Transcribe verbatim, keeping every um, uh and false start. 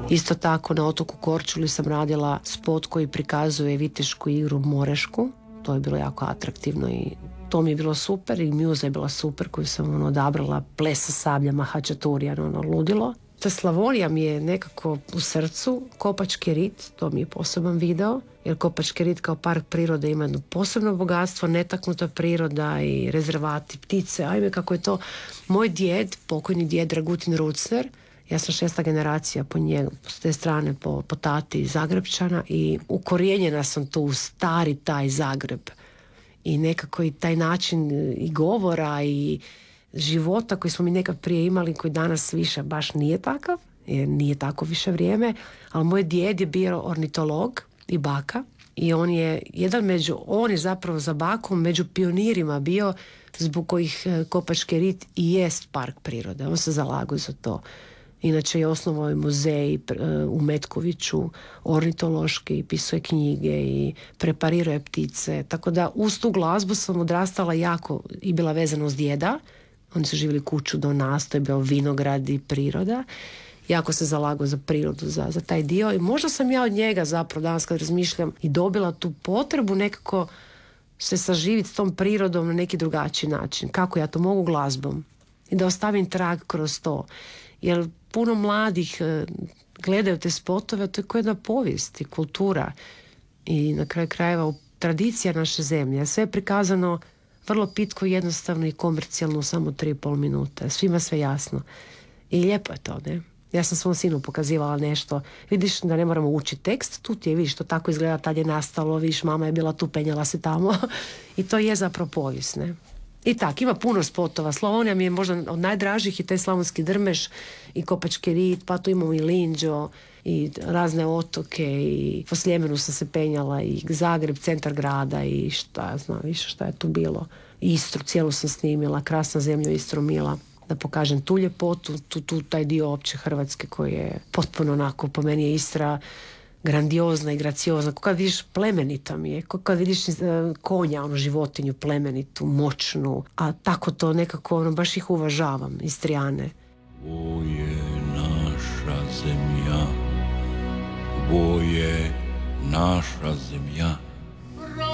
Isto tako na otoku Korčuli sam radila spot koji prikazuje vitešku igru Morešku. To je bilo jako atraktivno i to mi je bilo super i muza je bila super koju sam ono, odabrala, ples sa sabljama, hačaturija, ono, ludilo. Ta Slavonija mi je nekako u srcu, Kopački rit, to mi je poseban video, jer Kopački rit kao park prirode ima jedno posebno bogatstvo, netaknuta priroda i rezervati, ptice, ajme kako je to. Moj djed, pokojni djed Dragutin Rucner, ja sam šesta generacija po njegu, s te strane po, po tati Zagrebčana i ukorijenjena sam tu u stari taj Zagreb. I nekako i taj način i govora i života koji smo mi nekad prije imali, koji danas više baš nije takav, jer nije tako više vrijeme, ali moj djed je bio ornitolog i baka i on je jedan među, on je zapravo za bakom među pionirima bio zbog kojih Kopački rit i jest park prirode. On se zalagao za to. Inače je osnovao muzej u Metkoviću, ornitološki, pisao je knjige i preparirao je ptice. Tako da uz tu glazbu sam odrastala jako i bila vezana uz djeda. Oni su živjeli kuću do nas, to je bio vinograd i priroda. Jako se zalagao za prirodu, za, za taj dio. I možda sam ja od njega zapravo danas kad razmišljam i dobila tu potrebu nekako se saživiti s tom prirodom na neki drugačiji način. Kako ja to mogu glazbom? I da ostavim trag kroz to. Jer puno mladih gledaju te spotove, to je kao jedna povijest i kultura i na kraju krajeva tradicija naše zemlje. Sve je prikazano vrlo pitko, jednostavno i komercijalno, samo tri i pol minute. Svima sve jasno. I lijepo je to, ne? Ja sam svom sinu pokazivala nešto. Vidiš da ne moramo učiti tekst, tu ti je, vidiš, to tako izgleda, tad je nastalo, vidiš, mama je bila tu, penjala se tamo. I to je zapravo povijest, ne? I tak, ima puno spotova. Slavonija mi je možda od najdražih i taj Slavonski drmeš i Kopački rit, pa tu imamo i Linđo i razne otoke i po Sljemenu sam se penjala i Zagreb, centar grada i šta znam više šta je tu bilo. Istru cijelu sam snimila, krasna zemlja Istru mila, da pokažem tu ljepotu, tu, tu taj dio opće Hrvatske koji je potpuno onako, po meni je Istra grandiozna i graciozna, kako kad vidiš plemenita mi je, kako kad vidiš uh, konja, onu životinju plemenitu, moćnu, a tako to nekako, ono, baš ih uvažavam, Istrijane. Ovo je naša zemlja, ovo je naša zemlja.